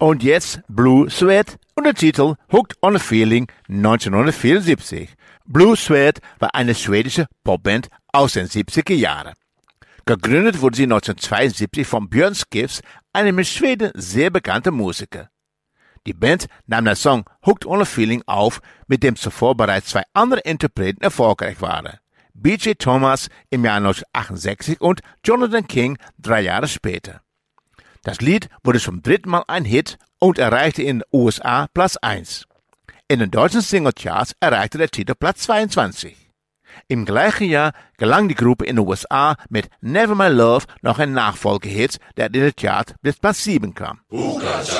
Und jetzt Blue Suede und der Titel Hooked on a Feeling 1974. Blue Suede war eine schwedische Popband aus den 70er Jahren. Gegründet wurde sie 1972 von Björn Skifs, einem in Schweden sehr bekannten Musiker. Die Band nahm den Song Hooked on a Feeling auf, mit dem zuvor bereits 2 andere Interpreten erfolgreich waren. B.J. Thomas im Jahr 1968 und Jonathan King 3 Jahre später. Das Lied wurde zum 3. Mal ein Hit und erreichte in den USA Platz 1. In den deutschen Singlecharts erreichte der Titel Platz 22. Im gleichen Jahr gelang die Gruppe in den USA mit Never My Love noch ein Nachfolgehit, der in den Chart bis Platz 7 kam.